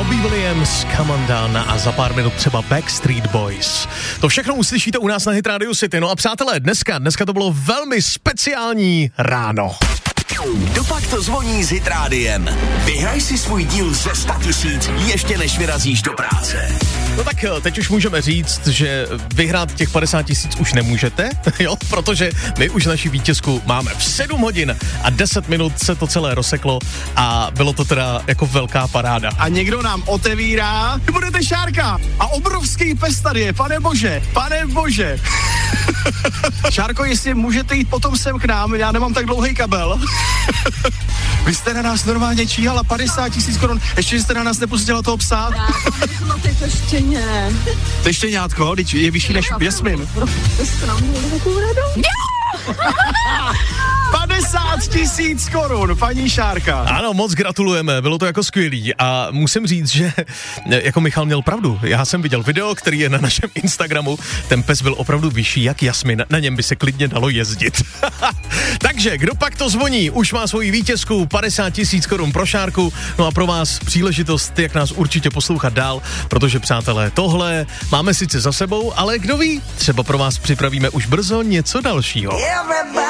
Robbie Williams, Come On Down a za pár minut třeba Backstreet Boys. To všechno uslyšíte u nás na Hit Radio City. No a přátelé, dneska to bylo velmi speciální ráno. Kdopak to zvoní s Hit Rádiem. Vyhraj si svůj díl ze 100 000 ještě než vyrazíš do práce. No tak teď už můžeme říct, že vyhrát těch 50 000 už nemůžete, jo, protože my už naši vítězku máme v 7 hodin a 10 minut se to celé rozseklo a bylo to teda jako velká paráda. A někdo nám otevírá, budete Šárka a obrovský pes tady je, pane bože. Šárko, jestli můžete jít potom sem k nám, já nemám tak dlouhý kabel. Vy jste na nás normálně číhala 50 000 korun, ještě jste na nás nepustila toho psa. No teď to štěně. To štěňátko, je vyšší než Jasmin. 50 000 korun, paní Šárka. Ano, moc gratulujeme, bylo to jako skvělý a musím říct, že jako Michal měl pravdu. Já jsem viděl video, který je na našem Instagramu, ten pes byl opravdu vyšší jak Jasmin, na něm by se klidně dalo jezdit. Takže, kdo pak to zvoní, už má svoji vítězku, 50 000 korun pro Šárku, no a pro vás příležitost, jak nás určitě poslouchat dál, protože přátelé, tohle máme sice za sebou, ale kdo ví, třeba pro vás připravíme už brzo něco dalšího.